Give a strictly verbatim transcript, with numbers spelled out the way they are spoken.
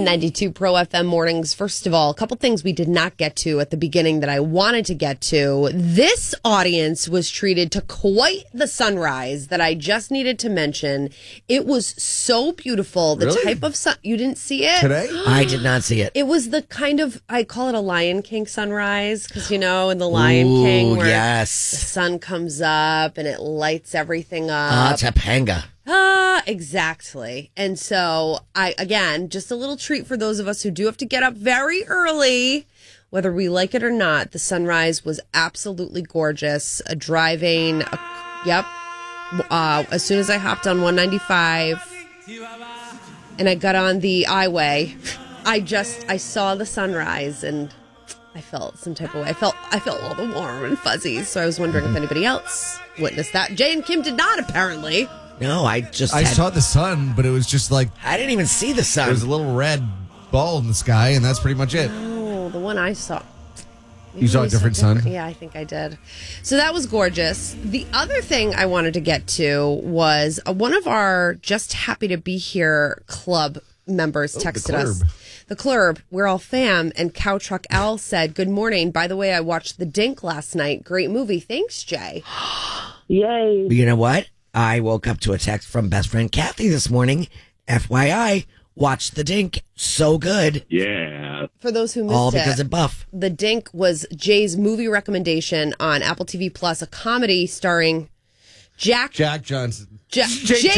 ninety-two Pro F M mornings. First of all, a couple things we did not get to at the beginning that I wanted to get to. This audience was treated to quite the sunrise that I just needed to mention. It was so beautiful. The Really? type of sun, you didn't see it? Today? I did not see it. It was the kind of, I call it a Lion King sunrise, because, you know, in the Lion Ooh, King, where yes. the sun comes up and it lights everything Ah, up. Topanga. Ah, exactly. And so, I again, just a little treat for those of us who do have to get up very early, whether we like it or not. The sunrise was absolutely gorgeous. Uh, driving, uh, yep. Uh, as soon as I hopped on one ninety-five and I got on the highway, I just I saw the sunrise and I felt some type of way. I felt I felt all the warm and fuzzy. So I was wondering if anybody else witnessed that. Jay and Kim did not, apparently. No, I just I had, saw the sun, but it was just like, I didn't even see the sun. there was a little red ball in the sky, and that's pretty much it. Oh, the one I saw. Maybe You saw I a different sun? Yeah, I think I did. So that was gorgeous. The other thing I wanted to get to was uh, one of our Just Happy to Be Here club members Oh, the texted us. club. The club, we're all fam, and Cow Truck Al said, "Good morning. By the way, I watched The Dink last night. Great movie. Thanks, Jay." Yay. You know what? I woke up to a text from best friend Kathy this morning. F Y I, watched The Dink. So good. Yeah. For those who missed All it, because of Buff. The Dink was Jay's movie recommendation on Apple T V Plus, a comedy starring Jack Jack Johnson. Ja- Jay- Jay